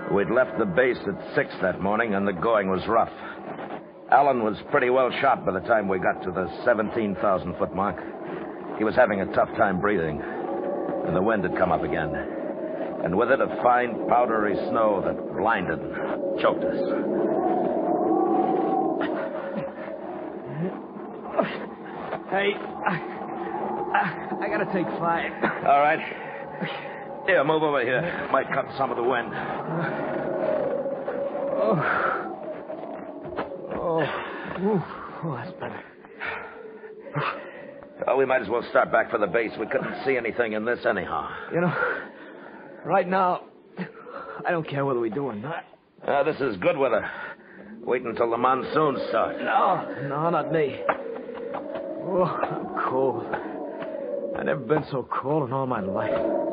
We'd left the base at 6 that morning, and the going was rough. Allen was pretty well shot by the time we got to the 17,000-foot mark. He was having a tough time breathing, and the wind had come up again. And with it, a fine, powdery snow that blinded and choked us. Hey, I gotta take 5. All right. Here, move over here. Might cut some of the wind. Oh, that's better. Well, we might as well start back for the base. We couldn't see anything in this anyhow. You know, right now, I don't care whether we do or not. This is good weather. Wait until the monsoon starts. No, not me. Oh, I'm cold. I've never been so cold in all my life.